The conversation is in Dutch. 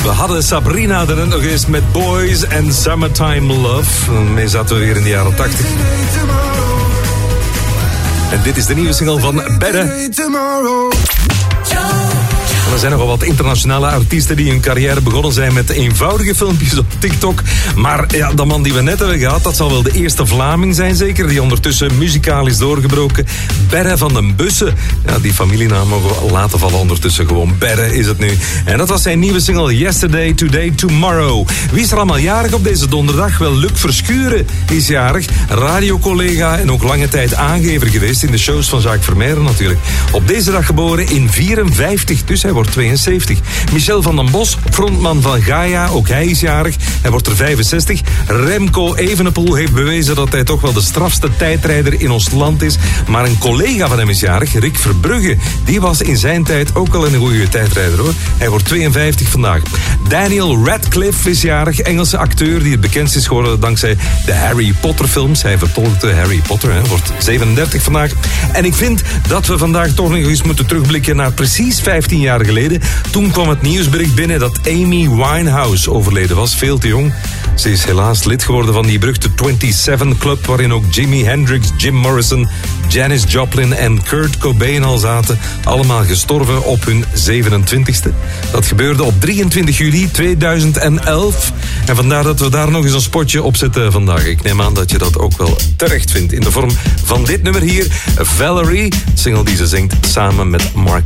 We hadden Sabrina er nog eens met Boys and Summertime Love. Daarmee zaten we weer in de jaren 80. En dit is de nieuwe single van Bedde. Er zijn nogal wat internationale artiesten die hun carrière begonnen zijn met eenvoudige filmpjes op TikTok. Maar ja, de man die we net hebben gehad, dat zal wel de eerste Vlaming zijn zeker, die ondertussen muzikaal is doorgebroken. Berre van den Bussen. Ja, die familienaam mogen we laten vallen ondertussen. Gewoon Berre is het nu. En dat was zijn nieuwe single Yesterday, Today, Tomorrow. Wie is er allemaal jarig op deze donderdag? Wel, Luc Verschuren is jarig. Radiocollega en ook lange tijd aangever geweest in de shows van Jacques Vermeijren natuurlijk. Op deze dag geboren in 54, dus hij wordt 72. Michel van den Bos, frontman van Gaia, ook hij is jarig. Hij wordt er 65. Remco Evenepoel heeft bewezen dat hij toch wel de strafste tijdrijder in ons land is. Maar een collega van hem is jarig, Rick Verbrugge. Die was in zijn tijd ook al een goede tijdrijder hoor. Hij wordt 52 vandaag. Daniel Radcliffe is jarig, Engelse acteur die het bekendst is geworden dankzij de Harry Potter films. Hij vertolkte Harry Potter, hij wordt 37 vandaag. En ik vind dat we vandaag toch nog eens moeten terugblikken naar precies 15 jaar geleden. Toen kwam het nieuwsbericht binnen dat Amy Winehouse overleden was, veel te jong. Ze is helaas lid geworden van die beruchte 27 Club, waarin ook Jimi Hendrix, Jim Morrison, Janis Joplin en Kurt Cobain al zaten. Allemaal gestorven op hun 27e. Dat gebeurde op 23 juli 2011. En vandaar dat we daar nog eens een spotje op zetten vandaag. Ik neem aan dat je dat ook wel terecht vindt. In de vorm van dit nummer hier, Valerie, single die ze zingt samen met Mark